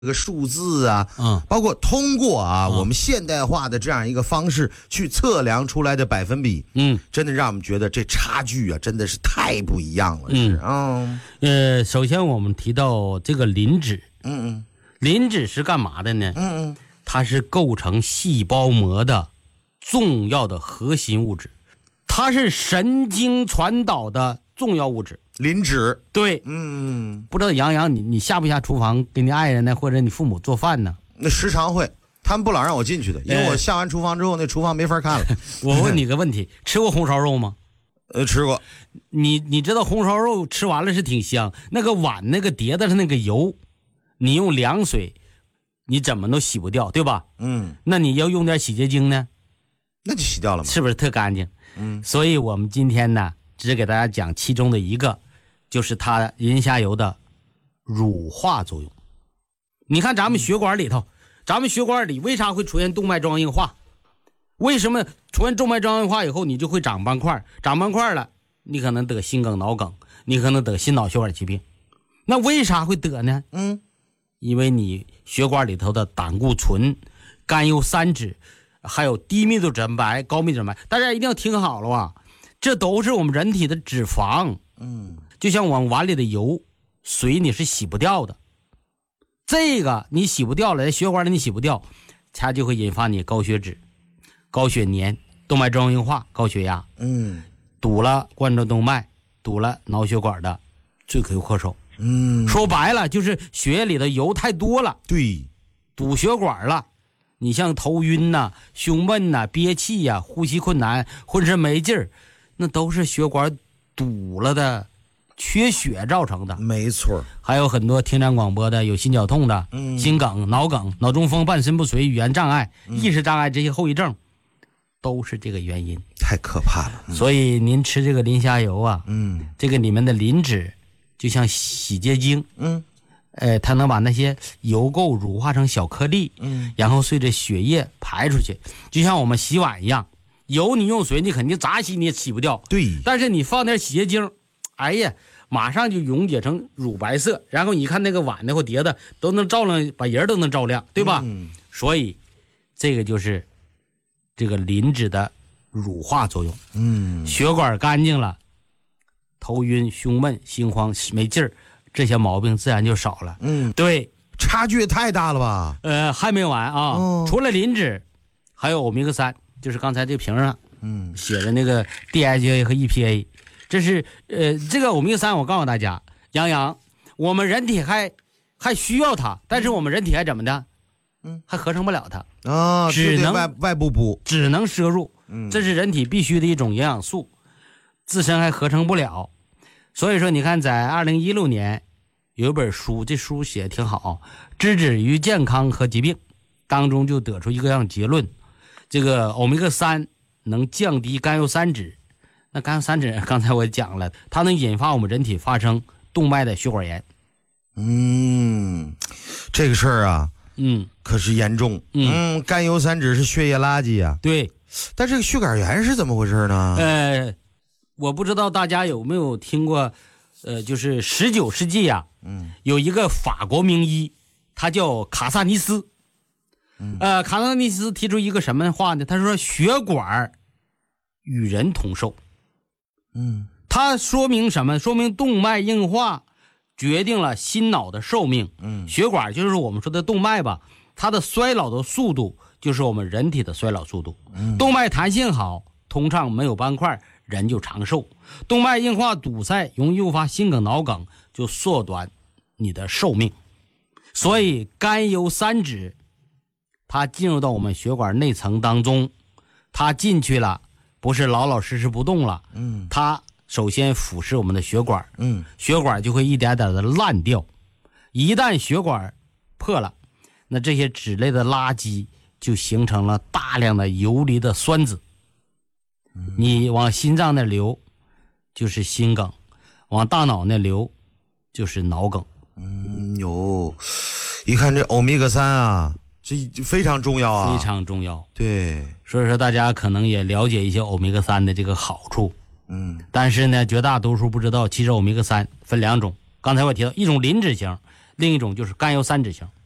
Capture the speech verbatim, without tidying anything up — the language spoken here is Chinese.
这个数字啊， 嗯， 包括通过啊、 嗯、 我们现代化的这样一个方式去测量出来的百分比， 嗯， 真的让我们觉得这差距啊真的是太不一样了。 嗯， 嗯呃，首先我们提到这个磷脂， 嗯嗯， 磷脂是干嘛的呢？ 嗯嗯， 它是构成细胞膜的重要的核心物质，它是神经传导的重要物质。 磷脂， 对， 嗯， 不知道杨洋，你你下不下厨房给你爱人呢，或者你父母做饭呢？ 那时常会，他们不老让我进去的，因为我下完厨房之后，那厨房没法看了。 我问你个问题，吃过红烧肉吗？ 呃，吃过。 你你知道红烧肉吃完了是挺香，那个碗那个碟子上那个油，你用凉水，你怎么都洗不掉，对吧？ 嗯， 那你要用点洗洁精呢， 那就洗掉了嘛， 是不是特干净？ 嗯， 所以我们今天呢，只给大家讲其中的一个。就是它磷虾油的乳化作用。你看咱们血管里头，咱们血管里为啥会出现动脉粥样硬化？为什么出现动脉粥样硬化以后你就会长斑块？长斑块了，你可能得心梗、脑梗，你可能得心脑血管疾病。那为啥会得呢？ 嗯， 因为你血管里头的胆固醇、甘油三酯，还有低密度蛋白、高密度蛋白，大家一定要听好了啊，这都是我们人体的脂肪。 嗯。 就像我们碗里的油，水你是洗不掉的，这个你洗不掉了，在血管里你洗不掉，它就会引发你高血脂、高血粘、动脉粥样硬化、高血压， 嗯， 堵了冠状动脉，堵了脑血管的罪魁祸首。 嗯， 说白了就是血液里的油太多了， 对， 堵血管了。你像头晕呐、啊、胸闷呐、啊、憋气呀、啊、呼吸困难、浑身没劲儿，那都是血管堵了的。缺血造成的， 没错。 还有很多听咱广播的，有心绞痛的、 嗯、 心梗、脑梗、脑中风、半身不遂、语言障碍、嗯、意识障碍这些后遗症，都是这个原因。 太可怕了。 嗯、所以您吃这个磷虾油啊， 嗯， 这个里面的磷脂就像洗洁精， 嗯， 呃，它能把那些油垢乳化成小颗粒， 嗯， 然后随着血液排出去，就像我们洗碗一样，油你用水你肯定咋洗你也洗不掉， 对， 但是你放点洗洁精，哎呀。马上就溶解成乳白色，然后你看那个碗那或碟子都能照亮，把人都能照亮，对吧？ 嗯， 所以这个就是这个磷脂的乳化作用。 嗯， 血管干净了，头晕、胸闷、心慌、没劲儿，这些毛病自然就少了。 嗯， 对， 差距也太大了吧？ 呃，还没完啊！哦、除了磷脂，还有欧米伽三，就是刚才这瓶上嗯写的那个 D H A 和 E P A。这是呃，这个欧米伽三，我告诉大家，杨洋，我们人体还还需要它，但是我们人体还怎么的？嗯，还合成不了它啊， 只能外外部补， 只能摄入。 嗯， 这是人体必须的一种营养素，自身还合成不了。所以说，你看，在二零一六年有一本书，这书写的挺好，《知止于健康和疾病》当中就得出一个样结论：这个欧米伽三能降低甘油三酯。那甘油三酯刚才我讲了，它能引发我们人体发生动脉的血管炎。 嗯，这个事儿啊， 嗯， 可是严重。嗯, 嗯，甘油三酯是血液垃圾啊。 对， 但这个血管炎是怎么回事呢？ 呃，我不知道大家有没有听过，呃，就是十九世纪啊，嗯，有一个法国名医，他叫卡萨尼斯。嗯、呃，卡萨尼斯提出一个什么话呢？他说血管与人同寿。 嗯， 它说明什么？说明动脉硬化决定了心脑的寿命。 嗯， 血管就是我们说的动脉吧，它的衰老的速度就是我们人体的衰老速度。嗯，动脉弹性好，通畅，没有斑块，人就长寿。动脉硬化堵塞，容易诱发心梗、脑梗，就缩短你的寿命。所以甘油三酯它进入到我们血管内层当中，它进去了。不是老老实实不动了，嗯，它首先腐蚀我们的血管，嗯，血管就会一点点的烂掉，一旦血管破了，那这些脂类的垃圾就形成了大量的游离的酸子，嗯、你往心脏那流就是心梗，往大脑那流就是脑梗。 嗯，有，一看这欧米伽三啊。这非常重要啊， 非常重要。 对， 所以说大家可能也了解一些欧米伽三的这个好处， 嗯， 但是呢，绝大多数不知道，其实欧米伽三分两种。刚才我提到，一种磷脂型，另一种就是甘油三酯型。